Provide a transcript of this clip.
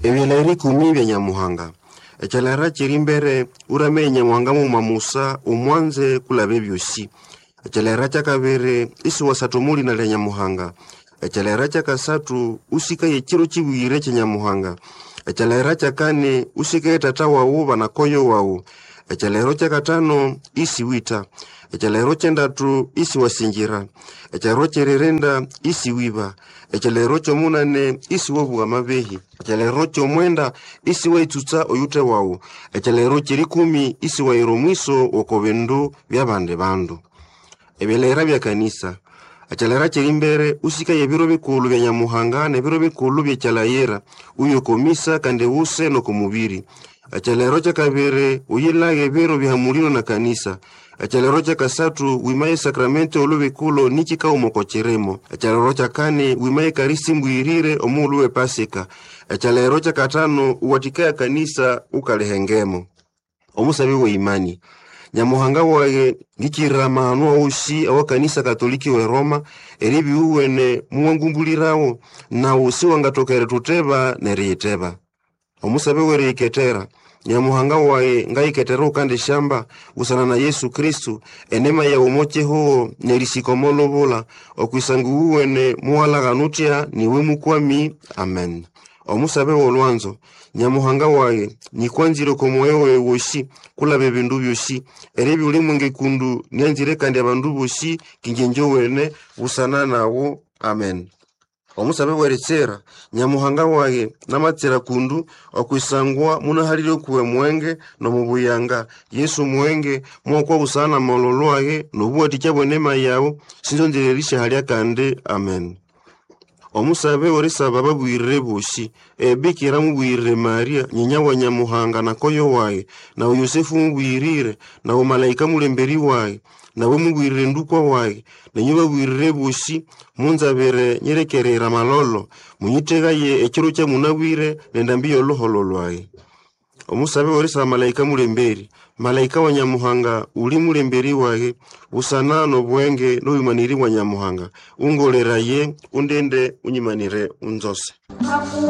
Ebyelairi 10 bya Nyamuhanga. Ekyalaira kiri mbere urame Nyamuhanga mu mamusa umwanze kulabe byosi. Ekyalaira kyakabere isi wasatomuli na Nyamuhanga. Ekyalaira kyakasatu usika yekiro kibwire kya Nyamuhanga. Ekyalaira kyakane usika tata wawu banakoyo wawu. Ekyalairo kyakatano isi wita. Ekyalairo kyendatu isi wasingira. Ekyalairo kyererenda isi wiba. Ekyalairo kyomunane isi wobu amabehi. Ekyalairo kyomwenda isi waitutsa oyute wawu. Ekyalairo kyeri 10 isi wairo mwiso okobendo byabande bandu. Ebyalaira bya kanisa. Ekyalaira kyeri mbere usika yebiro bikulu bya Nyamuhanga nebiro bikulu bya Kyalayira uyo komisa kande use no kumubiri. Ekyalairo kyakabere uyilage biro bihamulino na kanisa. Ekyalairo kyakasatu wimaye sakramento olubikulo nikika umokocheremo. Ekyalairo kyakane wimaye karisi mbwirire omuluwe pasika. Ekyalairo kyakatano uwatikaya kanisa ukalehengemo. Omusabi wa imani. Nyamuhanga wae ngikira mahanua usi awa kanisa katoliki we Roma eribi uwene muwangumbulirawo na usi wangatokere tuteba neriiteba. Omusabe were iketera. Nyamuhanga wae ngaiketera ukande shamba usana na Yesu Kristu enema ya umoche huo nerisikomolo bola okwisangu uwene muwalaga nutia niwe mukwami. Amen. Omusabe wolwanzo. Nyamuhanga wae nikwanziro komoewe woshi kula bebindu byoshi erebi ulimwenge kundu nyanzire kandi abandu boshi kingenjo wene usana nawo. Amen. Omusabe weretsera. Nyamuhanga wae namatsera kundu okwisangwa munahalire kuwe mwenge no mubuyanga Yesu mwenge mwokwa usana mololo age nobuati kyabonema yawo sinzonzererisha halya kande. Amen. Omusabe orisaba babwirire boshi Bikira mubwirire Maria nyinya wa Nyamuhanga na koyo wae na Yosefu mubwirire na umalaika mulemberi wae na mubwirire ndukwa wae na nyuba bwirire boshi munzabere nyerekerera malolo munyitega ye ekiro kya munabwire nendambiyo lohololo wae. Omusabe orisaba malaika mulemberi. Malaika wa Nyamuhanga uli mulemberi wae usana no bwenge no imaniri wa Nyamuhanga ungolera ye undende unyimanire unzose.